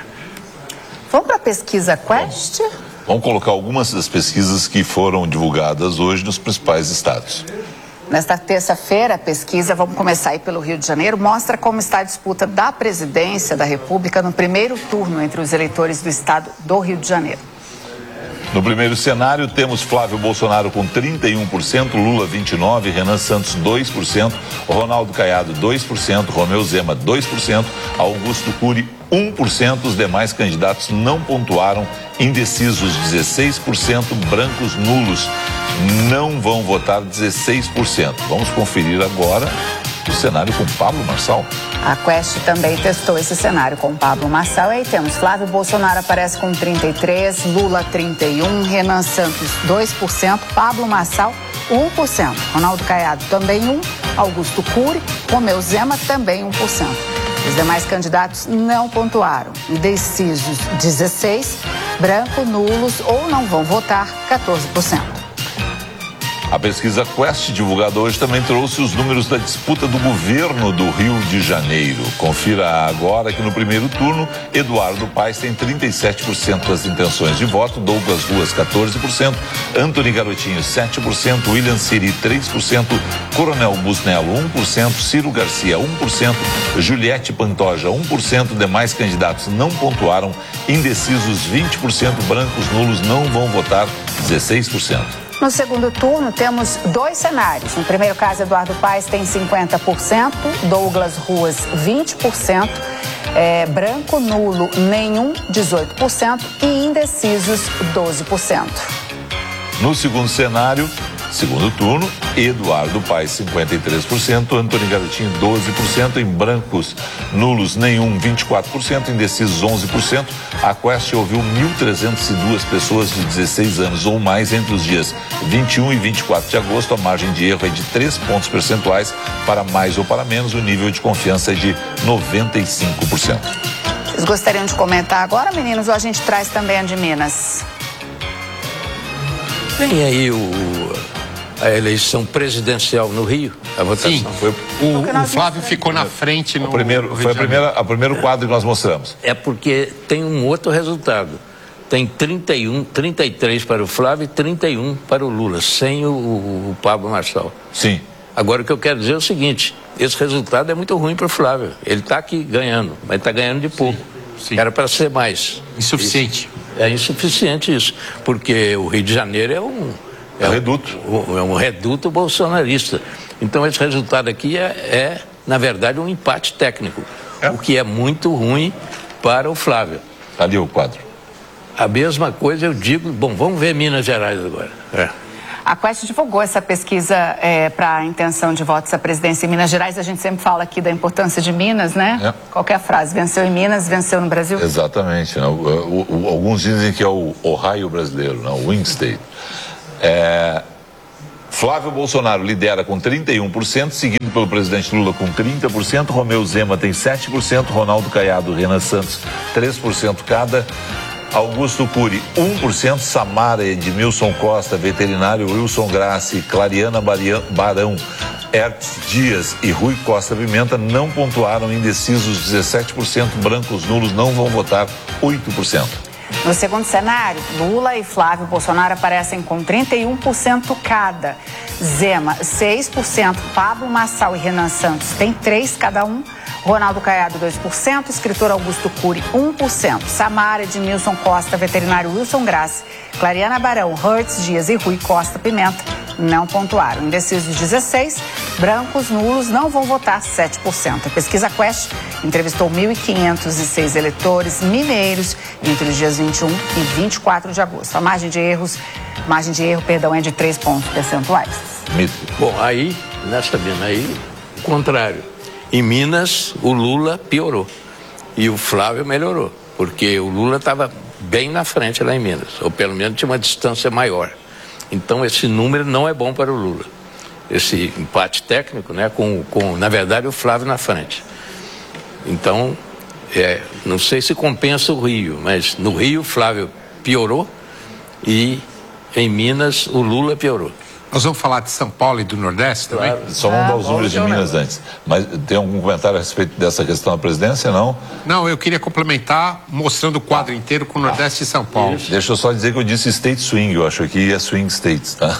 Vamos para a pesquisa Quest? Vamos colocar algumas das pesquisas que foram divulgadas hoje nos principais estados. Nesta terça-feira, a pesquisa, vamos começar aí pelo Rio de Janeiro, mostra como está a disputa da presidência da República no primeiro turno entre os eleitores do estado do Rio de Janeiro. No primeiro cenário, temos Flávio Bolsonaro com trinta e um por cento, Lula vinte e nove por cento, Renan Santos dois por cento, Ronaldo Caiado dois por cento, Romeu Zema dois por cento, Augusto Cury um por cento, os demais candidatos não pontuaram, indecisos dezesseis por cento, brancos nulos não vão votar dezesseis por cento. Vamos conferir agora o cenário com Pablo Marçal. A Quest também testou esse cenário com Pablo Marçal. Aí temos Flávio Bolsonaro aparece com trinta e três por cento, Lula trinta e um por cento, Renan Santos dois por cento, Pablo Marçal um por cento, Ronaldo Caiado também um por cento, Augusto Cury, Romeu Zema também um por cento. Os demais candidatos não pontuaram. Indecisos dezesseis por cento, branco, nulos ou não vão votar quatorze por cento. A pesquisa Quest, divulgada hoje, também trouxe os números da disputa do governo do Rio de Janeiro. Confira agora que no primeiro turno, Eduardo Paes tem trinta e sete por cento das intenções de voto, Douglas Ruas quatorze por cento, Antony Garotinho sete por cento, William Siri três por cento, Coronel Busnello um por cento, Ciro Garcia um por cento, Juliette Pantoja um por cento, demais candidatos não pontuaram, indecisos vinte por cento, brancos nulos não vão votar dezesseis por cento. No segundo turno, temos dois cenários. No primeiro caso, Eduardo Paes tem cinquenta por cento, Douglas Ruas vinte por cento, é, branco, nulo, nenhum, dezoito por cento e indecisos, doze por cento. No segundo cenário, segundo turno, Eduardo Paes cinquenta e três por cento, Antony Garotinho doze por cento, em brancos, nulos nenhum, vinte e quatro por cento, indecisos onze por cento. A Quest ouviu mil trezentas e duas pessoas de dezesseis anos ou mais entre os dias vinte e um e vinte e quatro de agosto. A margem de erro é de três pontos percentuais, para mais ou para menos. O nível de confiança é de noventa e cinco por cento. Vocês gostariam de comentar agora, meninos, ou a gente traz também a de Minas? Tem aí o, a eleição presidencial no Rio, a votação. Sim, foi, o, o Flávio ficou na frente no o primeiro, no Foi a primeira, a primeiro quadro que nós mostramos. É porque tem um outro resultado. Tem trinta e um, trinta e três para o Flávio e trinta e um para o Lula, sem o, o Pablo Marçal. Sim. Agora, o que eu quero dizer é o seguinte, esse resultado é muito ruim para o Flávio. Ele está aqui ganhando, mas está ganhando de pouco. Sim, sim. Era para ser mais. Insuficiente. Isso, é insuficiente isso, porque o Rio de Janeiro é um... É um reduto. Um, é um reduto bolsonarista. Então, esse resultado aqui é, é na verdade, um empate técnico, é. O que é muito ruim para o Flávio. Ali o quadro. A mesma coisa eu digo... Bom, vamos ver Minas Gerais agora. É. A Quest divulgou essa pesquisa é, para a intenção de votos à presidência em Minas Gerais. A gente sempre fala aqui da importância de Minas, né? É. Qual que é a frase? Venceu em Minas, venceu no Brasil? Exatamente. Né? O, o, o, alguns dizem que é o Ohio brasileiro, né? O Wing State. É... Flávio Bolsonaro lidera com trinta e um por cento, seguido pelo presidente Lula com trinta por cento, Romeu Zema tem sete por cento, Ronaldo Caiado e Renan Santos três por cento cada, Augusto Cury um por cento, Samara, Edmilson Costa, veterinário Wilson Grassi, Clariana Barão, Hertz Dias e Rui Costa Pimenta não pontuaram, indecisos dezessete por cento, brancos nulos não vão votar oito por cento. No segundo cenário, Lula e Flávio Bolsonaro aparecem com trinta e um por cento cada. Zema, seis por cento. Pablo Marçal e Renan Santos têm três cada um. Ronaldo Caiado, dois por cento. Escritor Augusto Cury, um por cento. Samara, Edmilson Costa, veterinário Wilson Grassi, Clariana Barão, Hertz Dias e Rui Costa Pimenta não pontuaram. Indecisos dezesseis, brancos nulos não vão votar sete por cento. A pesquisa Quest entrevistou mil quinhentos e seis eleitores mineiros entre os dias vinte e um e vinte e quatro de agosto. A margem de erros, margem de erro, perdão, é de três pontos percentuais. Bom, aí, nessa Minas aí, o contrário. Em Minas, o Lula piorou e o Flávio melhorou, porque o Lula estava bem na frente lá em Minas, ou pelo menos tinha uma distância maior. Então, esse número não é bom para o Lula. Esse empate técnico, né, com, com na verdade, o Flávio na frente. Então, é, não sei se compensa o Rio, mas no Rio o Flávio piorou e em Minas o Lula piorou. Nós vamos falar de São Paulo e do Nordeste também? Claro. Só vamos dar os números de Minas antes. Mas tem algum comentário a respeito dessa questão da presidência, não? Não, eu queria complementar mostrando o quadro inteiro com o Nordeste e São Paulo. Isso. Deixa eu só dizer que eu disse State Swing, eu acho que é Swing States, tá?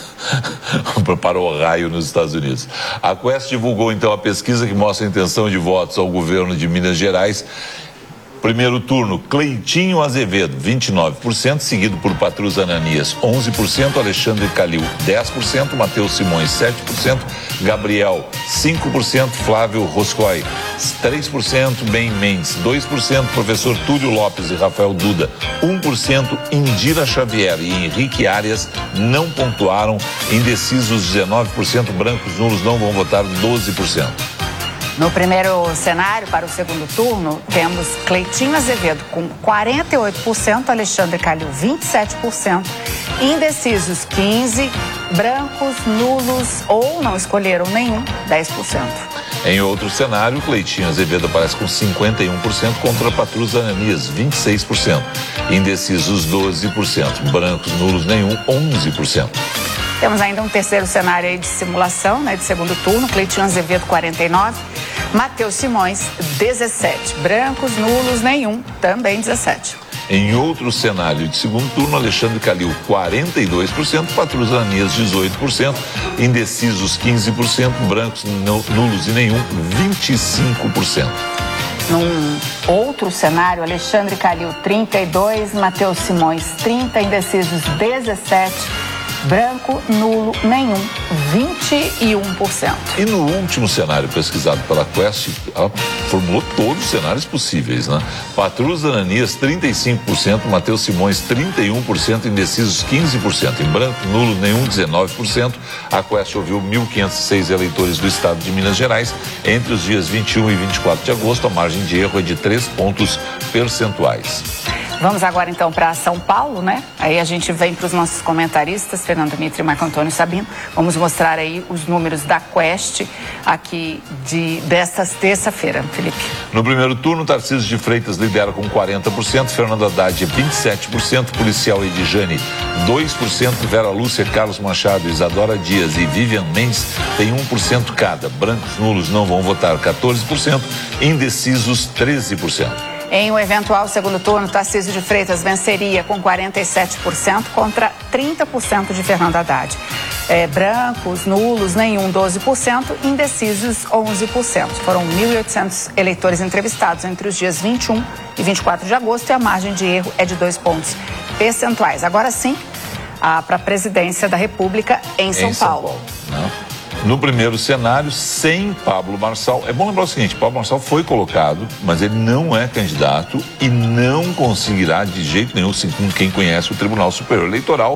Para o Ohio nos Estados Unidos. A Quest divulgou então a pesquisa que mostra a intenção de votos ao governo de Minas Gerais. Primeiro turno, Cleitinho Azevedo, vinte e nove por cento, seguido por Patrus Ananias, onze por cento, Alexandre Calil, dez por cento, Matheus Simões, sete por cento, Gabriel, cinco por cento, Flávio Roscoe, três por cento, Ben Mendes, dois por cento, professor Túlio Lopes e Rafael Duda, um por cento, Indira Xavier e Henrique Arias não pontuaram, indecisos dezenove por cento, brancos nulos não vão votar doze por cento. No primeiro cenário, para o segundo turno, temos Cleitinho Azevedo com quarenta e oito por cento, Alexandre Calil vinte e sete por cento, indecisos quinze por cento, brancos, nulos ou não escolheram nenhum, dez por cento. Em outro cenário, Cleitinho Azevedo aparece com cinquenta e um por cento contra Patrus Ananias, vinte e seis por cento, indecisos doze por cento, brancos, nulos nenhum, onze por cento. Temos ainda um terceiro cenário aí de simulação, né, de segundo turno. Cleitinho Azevedo, quarenta e nove. Matheus Simões, dezessete. Brancos, nulos, nenhum, também dezessete. Em outro cenário de segundo turno, Alexandre Calil, quarenta e dois por cento, Patrus Ananias, dezoito por cento, indecisos, quinze por cento, brancos, nulos e nenhum, vinte e cinco por cento. Num outro cenário, Alexandre Calil, trinta e dois, Matheus Simões, trinta, indecisos, dezessete, branco, nulo, nenhum, vinte e um por cento. E no último cenário pesquisado pela Quest, ela formulou todos os cenários possíveis, né? Patrus Ananias, trinta e cinco por cento, Matheus Simões, trinta e um por cento, indecisos, quinze por cento. Em branco, nulo, nenhum, dezenove por cento. A Quest ouviu mil quinhentos e seis eleitores do estado de Minas Gerais. Entre os dias vinte e um e vinte e quatro de agosto, a margem de erro é de três pontos percentuais. Vamos agora então para São Paulo, né? Aí a gente vem para os nossos comentaristas, Fernando Mitre e Marco Antônio Sabino. Vamos mostrar aí os números da Quest aqui de, desta terça-feira, Felipe. No primeiro turno, Tarcísio de Freitas lidera com quarenta por cento, Fernando Haddad vinte e sete por cento, Policial Edjane dois por cento, Vera Lúcia, Carlos Machado, Isadora Dias e Vivian Mendes tem um por cento cada. Brancos, nulos não vão votar quatorze por cento, indecisos treze por cento. Em um eventual segundo turno, Tarcísio de Freitas venceria com quarenta e sete por cento contra trinta por cento de Fernando Haddad. É, brancos, nulos, nenhum, doze por cento, indecisos, onze por cento. Foram mil e oitocentos eleitores entrevistados entre os dias vinte e um e vinte e quatro de agosto e a margem de erro é de dois pontos percentuais. Agora sim, para a presidência da República em São, em São Paulo. Paulo, não. No primeiro cenário, sem Pablo Marçal. É bom lembrar o seguinte, Pablo Marçal foi colocado, mas ele não é candidato e não conseguirá de jeito nenhum, segundo quem conhece o Tribunal Superior Eleitoral,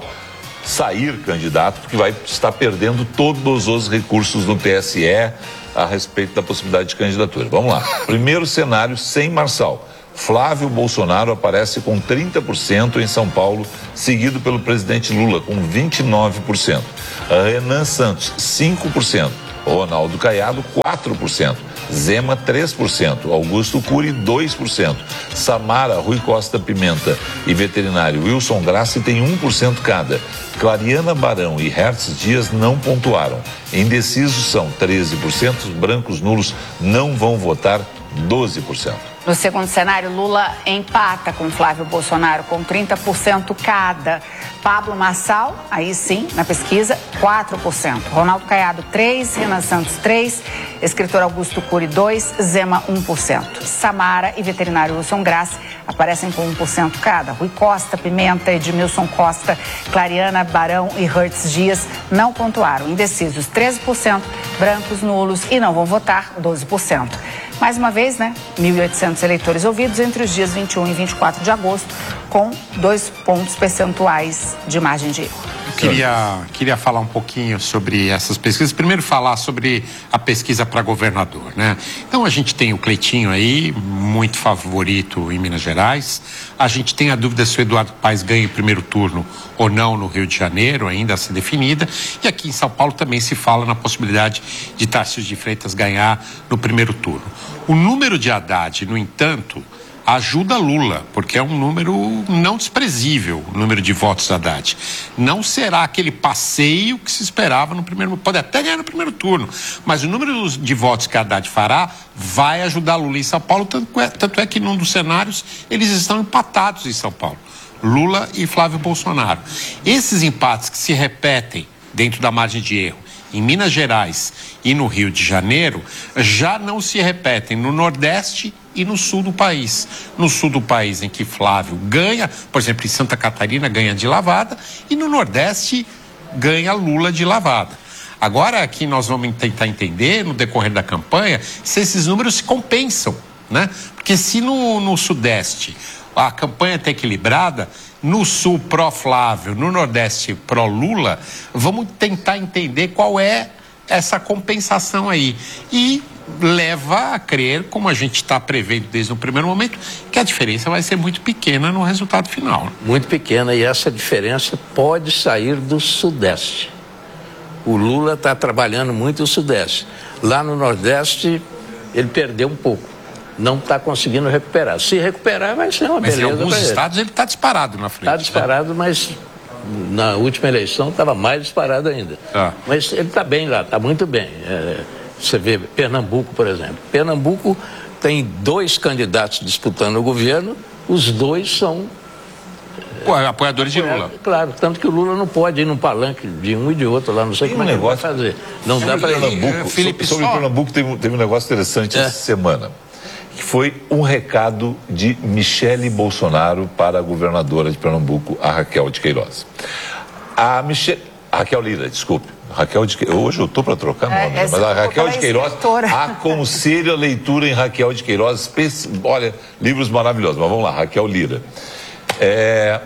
sair candidato, porque vai estar perdendo todos os recursos do T S E a respeito da possibilidade de candidatura. Vamos lá. Primeiro cenário, sem Marçal. Flávio Bolsonaro aparece com trinta por cento em São Paulo, seguido pelo presidente Lula com vinte e nove por cento. Renan Santos, cinco por cento. Ronaldo Caiado, quatro por cento. Zema, três por cento. Augusto Cury, dois por cento. Samara, Rui Costa Pimenta e veterinário Wilson Grassi têm um por cento cada. Clariana Barão e Hertz Dias não pontuaram. Indecisos são treze por cento. Os brancos nulos não vão votar, doze por cento. No segundo cenário, Lula empata com Flávio Bolsonaro com trinta por cento cada. Pablo Marçal, aí sim, na pesquisa, quatro por cento. Ronaldo Caiado, três por cento. Renan Santos, três por cento. Escritor Augusto Cury, dois por cento. Zema, um por cento. Samara e veterinário Wilson Grassi aparecem com um por cento cada. Rui Costa, Pimenta, Edmilson Costa, Clariana Barão e Hertz Dias não pontuaram. Indecisos, treze por cento. Brancos, nulos e não vão votar, doze por cento. Mais uma vez, né? mil e oitocentos eleitores ouvidos entre os dias vinte e um e vinte e quatro de agosto, com dois pontos percentuais de margem de erro. Eu queria, queria falar um pouquinho sobre essas pesquisas. Primeiro falar sobre a pesquisa para governador, né? Então a gente tem o Cleitinho aí, muito favorito em Minas Gerais. A gente tem a dúvida se o Eduardo Paes ganha o primeiro turno ou não no Rio de Janeiro, ainda a ser definida. E aqui em São Paulo também se fala na possibilidade de Tarcísio de Freitas ganhar no primeiro turno. O número de Haddad, no entanto, ajuda Lula, porque é um número não desprezível, o número de votos da Haddad. Não será aquele passeio que se esperava no primeiro, pode até ganhar no primeiro turno, mas o número de votos que a Haddad fará vai ajudar Lula em São Paulo, tanto é, tanto é que num dos cenários eles estão empatados em São Paulo, Lula e Flávio Bolsonaro. Esses empates que se repetem dentro da margem de erro em Minas Gerais e no Rio de Janeiro, já não se repetem no Nordeste e no sul do país. No sul do país, em que Flávio ganha, por exemplo, em Santa Catarina ganha de lavada, e no Nordeste ganha Lula de lavada. Agora aqui nós vamos tentar entender, no decorrer da campanha, se esses números se compensam, né? Porque se no, no Sudeste a campanha está equilibrada, no Sul pró-Flávio, no Nordeste pró-Lula, vamos tentar entender qual é essa compensação aí. E leva a crer, como a gente está prevendo desde o primeiro momento, que a diferença vai ser muito pequena no resultado final. Muito pequena, e essa diferença pode sair do Sudeste. O Lula está trabalhando muito o Sudeste. Lá no Nordeste, ele perdeu um pouco. Não está conseguindo recuperar. Se recuperar, vai ser uma mas beleza. Mas em alguns estados ele está disparado na frente. Está disparado, né? Mas na última eleição estava mais disparado ainda. Ah. Mas ele está bem lá, está muito bem. É, você vê Pernambuco, por exemplo. Pernambuco tem dois candidatos disputando o governo, os dois são Pô, apoiadores de Lula. Claro, tanto que o Lula não pode ir num palanque de um e de outro lá, não sei Tem como um é que negócio- vai fazer. Não dá para Pernambuco, Felipe, sobre só- Pernambuco teve, um- teve um negócio interessante É. essa semana, que foi um recado de Michele Bolsonaro para a governadora de Pernambuco, a Raquel de Queiroz. A Michele, a Raquel Lira, desculpe. Raquel de Queiroz, hoje eu estou para trocar É, nome, essa mas a ficou Raquel pela de Queiroz escritora. aconselha a leitura em Raquel de Queiroz, especi- olha, livros maravilhosos, mas vamos lá, Raquel Lira. É,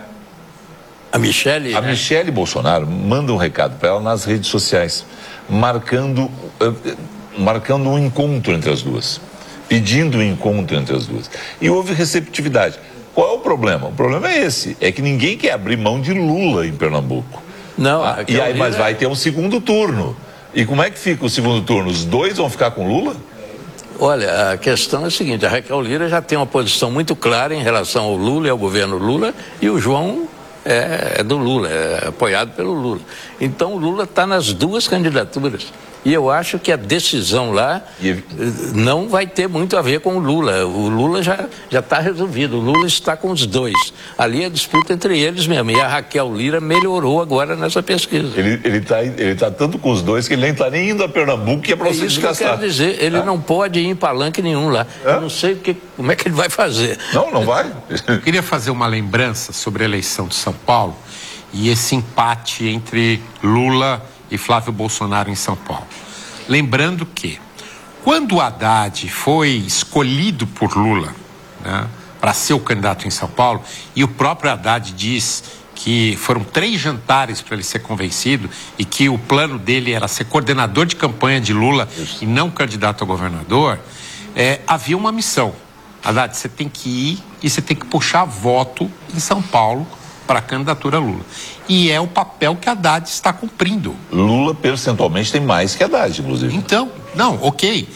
A Michele, a né? Michele Bolsonaro manda um recado para ela nas redes sociais, marcando, eh, eh, marcando um encontro entre as duas, pedindo um encontro entre as duas. E houve receptividade. Qual é o problema? O problema é esse, é que ninguém quer abrir mão de Lula em Pernambuco. Não, Ah, e aí, mas vai ter um segundo turno. E como é que fica o segundo turno? Os dois vão ficar com Lula? Olha, a questão é a seguinte, a Raquel Lira já tem uma posição muito clara em relação ao Lula e ao governo Lula, e o João é, é do Lula, é apoiado pelo Lula. Então o Lula está nas duas candidaturas. E eu acho que a decisão lá eh, não vai ter muito a ver com o Lula. O Lula já já está resolvido. O Lula está com os dois. Ali é disputa entre eles mesmo. E a Raquel Lira melhorou agora nessa pesquisa. Ele ele está ele tá tanto com os dois que ele nem está nem indo a Pernambuco, que é para É você isso que eu desgastar. quero dizer. Ele Ah. não pode ir em palanque nenhum lá. Eu não sei o que, como é que ele vai fazer. Não, não vai. Eu queria fazer uma lembrança sobre a eleição de São Paulo e esse empate entre Lula e Flávio Bolsonaro em São Paulo. Lembrando que, quando o Haddad foi escolhido por Lula, né, para ser o candidato em São Paulo, e o próprio Haddad diz que foram três jantares para ele ser convencido e que o plano dele era ser coordenador de campanha de Lula e não candidato a governador, é, havia uma missão. Haddad, você tem que ir e você tem que puxar voto em São Paulo para a candidatura Lula. E é o papel que Haddad está cumprindo. Lula percentualmente tem mais que Haddad, inclusive. Então, não, ok.